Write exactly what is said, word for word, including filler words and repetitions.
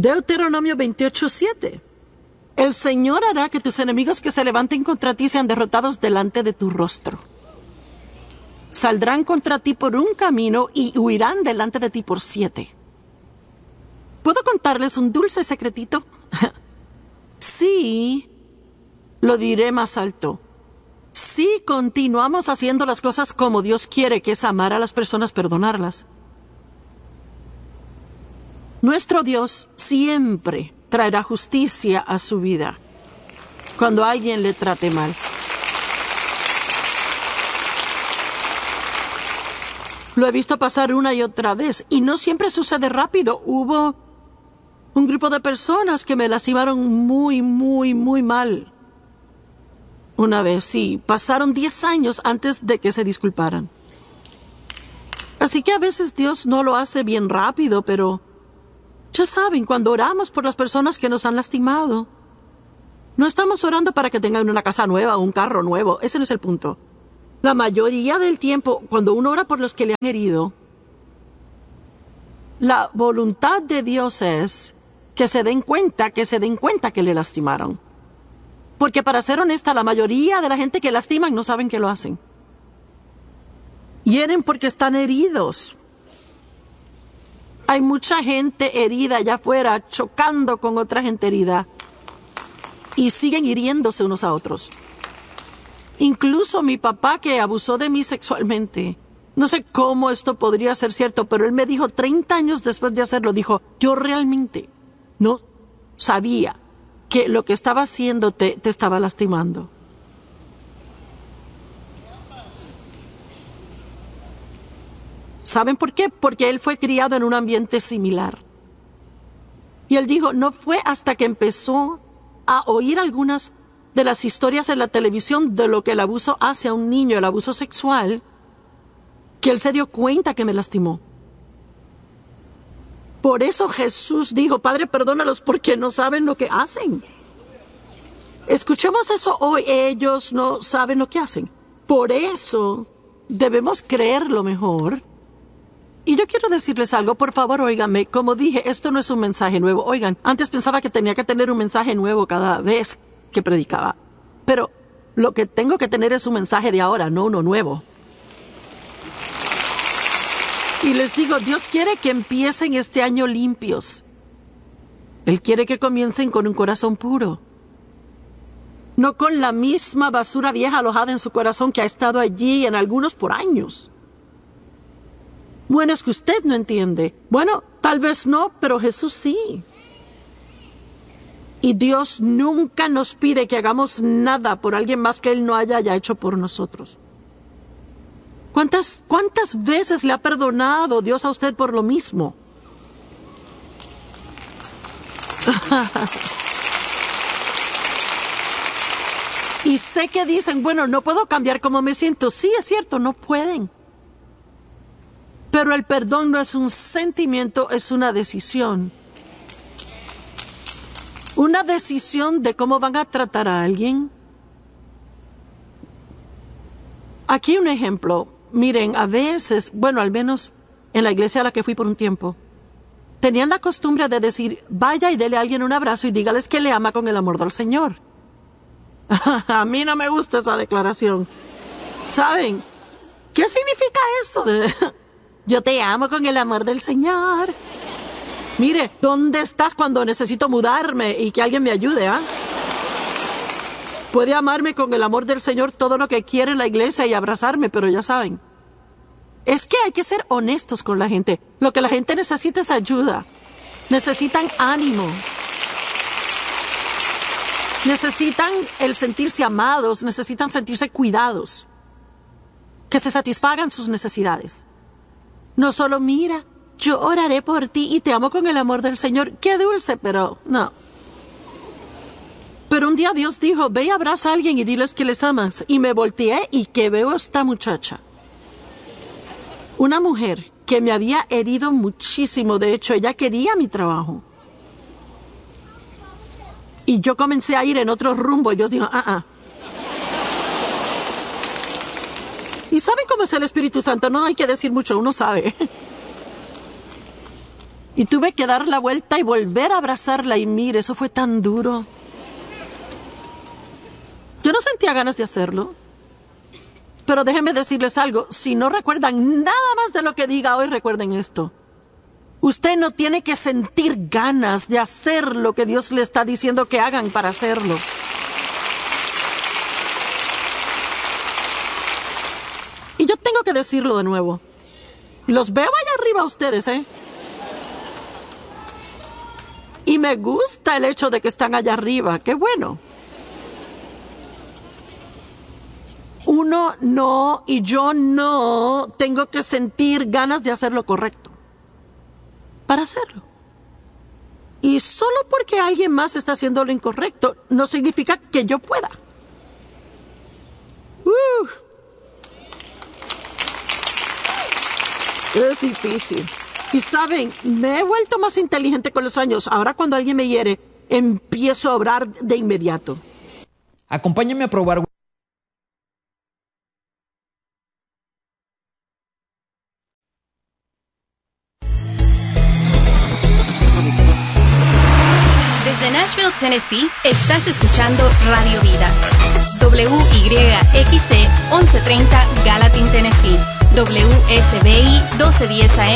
Deuteronomio veintiocho, siete. El Señor hará que tus enemigos que se levanten contra ti sean derrotados delante de tu rostro. Saldrán contra ti por un camino y huirán delante de ti por siete. ¿Puedo contarles un dulce secretito? Sí, lo diré más alto. Si continuamos haciendo las cosas como Dios quiere, que es amar a las personas, perdonarlas. Nuestro Dios siempre traerá justicia a su vida cuando alguien le trate mal. Lo he visto pasar una y otra vez y no siempre sucede rápido. Hubo un grupo de personas que me lastimaron muy, muy, muy mal. Una vez, sí, pasaron diez años antes de que se disculparan. Así que a veces Dios no lo hace bien rápido, pero ya saben, cuando oramos por las personas que nos han lastimado, no estamos orando para que tengan una casa nueva o un carro nuevo. Ese no es el punto. La mayoría del tiempo, cuando uno ora por los que le han herido, la voluntad de Dios es que se den cuenta, que se den cuenta que le lastimaron. Porque para ser honesta, la mayoría de la gente que lastiman no saben que lo hacen. Hieren porque están heridos. Hay mucha gente herida allá afuera, chocando con otra gente herida. Y siguen hiriéndose unos a otros. Incluso mi papá, que abusó de mí sexualmente. No sé cómo esto podría ser cierto, pero él me dijo treinta años después de hacerlo, dijo, yo realmente no sabía que lo que estaba haciendo te, te estaba lastimando. ¿Saben por qué? Porque él fue criado en un ambiente similar. Y él dijo, no fue hasta que empezó a oír algunas de las historias en la televisión de lo que el abuso hace a un niño, el abuso sexual, que él se dio cuenta que me lastimó. Por eso Jesús dijo, Padre, perdónalos porque no saben lo que hacen. Escuchemos eso hoy, ellos no saben lo que hacen. Por eso debemos creerlo mejor. Y yo quiero decirles algo, por favor, óiganme. Como dije, esto no es un mensaje nuevo. Oigan, antes pensaba que tenía que tener un mensaje nuevo cada vez que predicaba. Pero lo que tengo que tener es un mensaje de ahora, no uno nuevo. Y les digo, Dios quiere que empiecen este año limpios. Él quiere que comiencen con un corazón puro. No con la misma basura vieja alojada en su corazón que ha estado allí en algunos por años. Bueno, es que usted no entiende. Bueno, tal vez no, pero Jesús sí. Y Dios nunca nos pide que hagamos nada por alguien más que Él no haya ya hecho por nosotros. ¿Cuántas, cuántas veces le ha perdonado Dios a usted por lo mismo? Y sé que dicen, bueno, no puedo cambiar cómo me siento. Sí, es cierto, no pueden. Pero el perdón no es un sentimiento, es una decisión. Una decisión de cómo van a tratar a alguien. Aquí un ejemplo. Miren, a veces, bueno, al menos en la iglesia a la que fui por un tiempo, tenían la costumbre de decir, vaya y dele a alguien un abrazo y dígales que le ama con el amor del Señor. A mí no me gusta esa declaración. ¿Saben? ¿Qué significa eso de yo te amo con el amor del Señor? Mire, ¿dónde estás cuando necesito mudarme y que alguien me ayude, ah? Puede amarme con el amor del Señor todo lo que quiere en la iglesia y abrazarme, pero ya saben, es que hay que ser honestos con la gente. Lo que la gente necesita es ayuda. Necesitan ánimo. Necesitan el sentirse amados, necesitan sentirse cuidados. Que se satisfagan sus necesidades. No solo mira, yo oraré por ti y te amo con el amor del Señor. Qué dulce, pero no. Pero un día Dios dijo, ve y abraza a alguien y diles que les amas. Y me volteé y que veo a esta muchacha. Una mujer que me había herido muchísimo. De hecho, ella quería mi trabajo. Y yo comencé a ir en otro rumbo y Dios dijo, ah, ah. ¿Y saben cómo es el Espíritu Santo? No hay que decir mucho, uno sabe. Y tuve que dar la vuelta y volver a abrazarla y mire, eso fue tan duro. Yo no sentía ganas de hacerlo. Pero déjenme decirles algo, si no recuerdan nada más de lo que diga hoy, recuerden esto. Usted no tiene que sentir ganas de hacer lo que Dios le está diciendo que hagan para hacerlo. Y yo tengo que decirlo de nuevo. Los veo allá arriba a ustedes, ¿eh? Y me gusta el hecho de que están allá arriba. ¡Qué bueno! Uno no, y yo no tengo que sentir ganas de hacer lo correcto para hacerlo. Y solo porque alguien más está haciendo lo incorrecto, no significa que yo pueda. Uh. Es difícil. Y saben, me he vuelto más inteligente con los años. Ahora cuando alguien me hiere, empiezo a obrar de inmediato. Acompáñame a probar. Desde Nashville, Tennessee, estás escuchando Radio Vida. W Y X C once treinta Gallatin, Tennessee. W S B I doce diez A M.